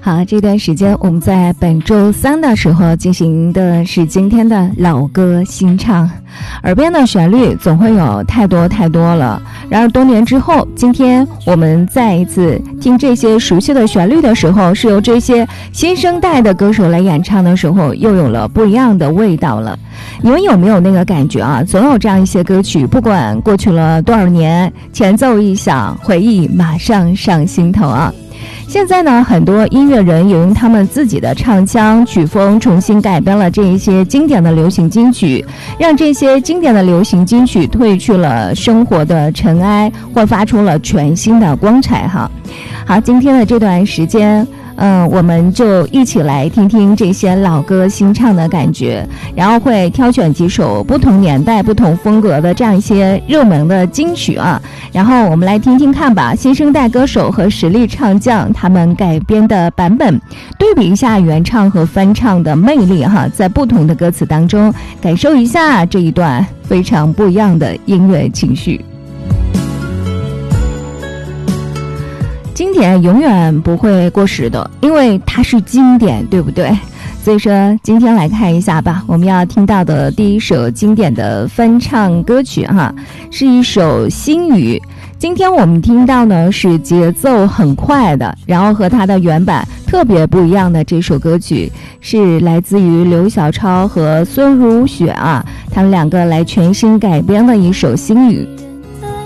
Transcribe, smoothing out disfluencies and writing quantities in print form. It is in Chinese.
好，这段时间我们在本周三的时候进行的是今天的老歌新唱，耳边的旋律总会有太多了。然而多年之后，今天我们再一次听这些熟悉的旋律的时候，是由这些新生代的歌手来演唱的时候，又有了不一样的味道了。你们有没有那个感觉啊？总有这样一些歌曲，不管过去了多少年，前奏一响，回忆马上上心头啊。现在呢，很多音乐人也用他们自己的唱腔曲风重新改编了这一些经典的流行金曲，让这些经典的流行金曲褪去了生活的尘埃，焕发出了全新的光彩哈。好，今天的这段时间我们就一起来听听这些老歌新唱的感觉，然后会挑选几首不同年代不同风格的这样一些热门的金曲啊，然后我们来听听看吧，新生代歌手和实力唱将他们改编的版本，对比一下原唱和翻唱的魅力哈，在不同的歌词当中感受一下这一段非常不一样的音乐情绪。经典永远不会过时的，因为它是经典，对不对？所以说今天来看一下吧，我们要听到的第一首经典的翻唱歌曲哈，是一首心语。今天我们听到呢是节奏很快的，然后和它的原版特别不一样的这首歌曲，是来自于刘小超和孙如雪啊，他们两个来全新改编的一首心语。